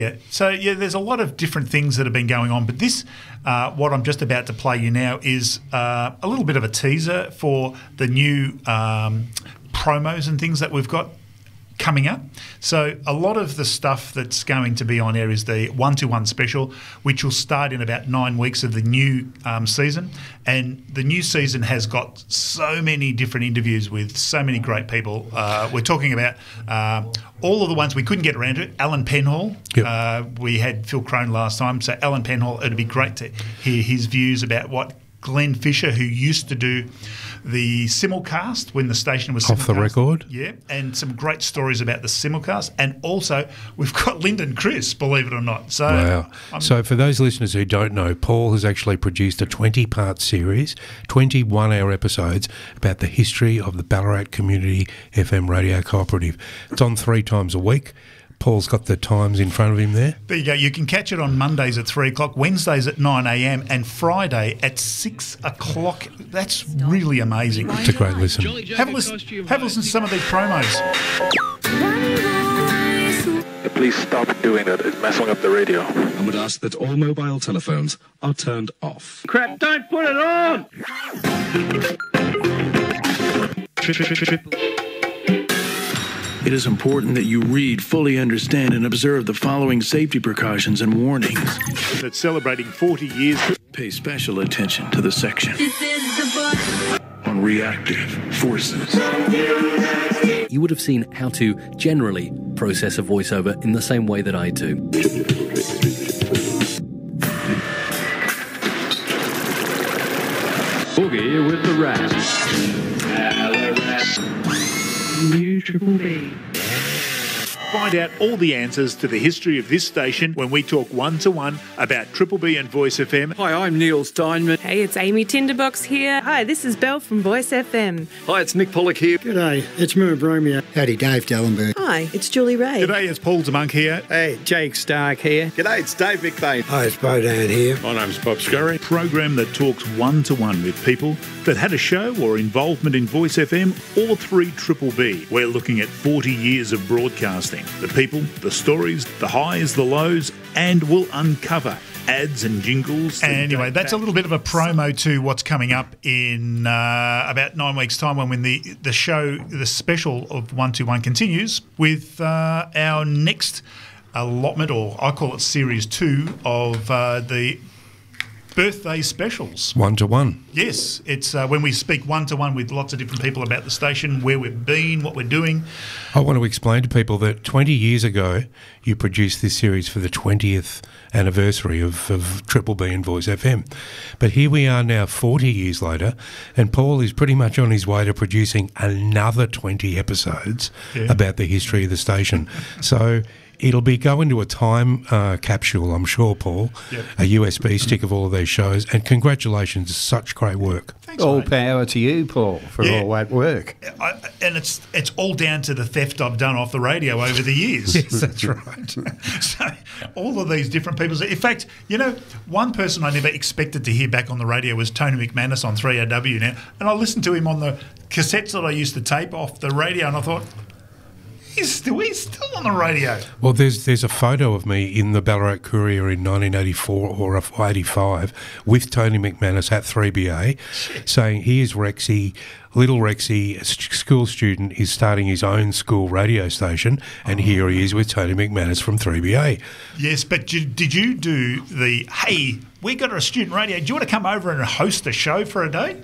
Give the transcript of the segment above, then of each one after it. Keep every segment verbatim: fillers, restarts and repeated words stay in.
Yeah. So, yeah, there's a lot of different things that have been going on. But this, uh, what I'm just about to play you now, is uh, a little bit of a teaser for the new um, promos and things that we've got coming up. So a lot of the stuff that's going to be on air is the one-to-one special, which will start in about nine weeks of the new um, season. And the new season has got so many different interviews with so many great people. Uh, we're talking about uh, all of the ones we couldn't get around to. Alan Penhall. Yep. Uh, we had Phil Crone last time. So Alan Penhall, it'd be great to hear his views about what Glenn Fisher, who used to do the simulcast when the station was off the record. Yeah, and some great stories about the simulcast. And also, we've got Lyndon Chris, believe it or not. So, wow. I'm so for those listeners who don't know, Paul has actually produced a twenty-part series, twenty-one hour episodes about the history of the Ballarat Community F M Radio Cooperative. It's on three times a week. Paul's got the times in front of him there. There you go. You can catch it on Mondays at three o'clock, Wednesdays at nine a.m. and Friday at six o'clock. That's really amazing. It's a great listen. Have a listen, have a listen to some of these promos. Please stop doing that. It's messing up the radio. I would ask that all mobile telephones are turned off. Crap, don't put it on! It is important that you read, fully understand, and observe the following safety precautions and warnings. That's celebrating forty years. Pay special attention to the section on reactive forces. You would have seen how to generally process a voiceover in the same way that I do. Boogie with the rats. New Triple B. Find out all the answers to the history of this station when we talk one-to-one about Triple B and Voice F M. Hi, I'm Neil Steinman. Hey, it's Amy Tinderbox here. Hi, this is Belle from Voice F M. Hi, it's Mick Pollock here. G'day, it's Murray Bromeo. Howdy, Dave Dallenberg. Hi, it's Julie Ray. G'day, it's Paul DeMonk here. Hey, Jake Stark here. G'day, it's Dave McBain. Hi, it's Bodan here. My name's Bob Scurry. Program that talks one-to-one with people that had a show or involvement in Voice F M or three Triple B. We're looking at forty years of broadcasting. The people, the stories, the highs, the lows, and we'll uncover ads and jingles. Anyway, that's a little bit of a promo to what's coming up in uh, about nine weeks' time when, when the, the show, the special of one-to-one continues with uh, our next allotment, or I call it Series two, of uh, the birthday specials. One-to-one. Yes, it's uh, when we speak one-to-one with lots of different people about the station, where we've been, what we're doing. I want to explain to people that twenty years ago you produced this series for the twentieth anniversary of, of Triple B and Voice F M. But here we are now forty years later, and Paul is pretty much on his way to producing another twenty episodes yeah. about the history of the station. So it'll be going to a time uh, capsule, I'm sure, Paul, yep. a U S B stick of all of these shows, and congratulations, such great work. Thanks, all mate. Power to you, Paul, for yeah. all that work. I, and it's it's all down to the theft I've done off the radio over the years. Yes, that's right. So all of these different people. In fact, you know, one person I never expected to hear back on the radio was Tony McManus on three R W now, and I listened to him on the cassettes that I used to tape off the radio, and I thought, He's still, he's still on the radio. Well, there's there's a photo of me in the Ballarat Courier in nineteen eighty-four or eighty-five with Tony McManus at three B A Shit. saying, here's Rexy, little Rexy, a school student, is starting his own school radio station, and oh. here he is with Tony McManus from three B A. Yes, but did, did you do the, hey, we got a student radio, do you want to come over and host a show for a day?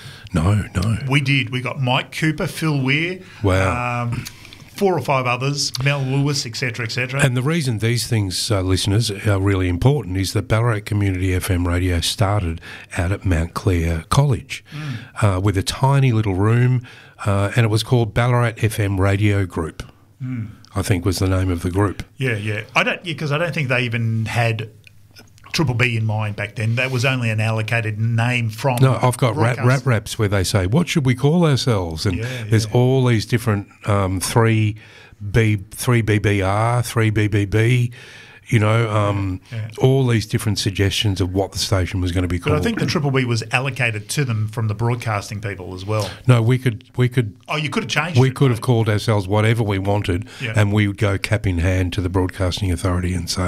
No, no. We did. We got Mike Cooper, Phil Weir. Wow. Um, four or five others, Mel Lewis, et cetera, et cetera. And the reason these things, uh, listeners, are really important is that Ballarat Community F M Radio started out at Mount Clear College mm. uh, with a tiny little room, uh, and it was called Ballarat F M Radio Group, mm. I think was the name of the group. Yeah, yeah. I don't, because I don't think they even had Triple B in mind back then. That was only an allocated name from. No, I've got rap, rap raps where they say, "What should we call ourselves?" And yeah, there's yeah. all these different um, three B, three B B R, three B B B. you know, um, yeah. all these different suggestions of what the station was going to be called. But I think the Triple B was allocated to them from the broadcasting people as well. No, we could, we could. Oh, you could have changed We it. could have called ourselves whatever we wanted, Yeah. and we would go cap in hand to the Broadcasting Authority and say,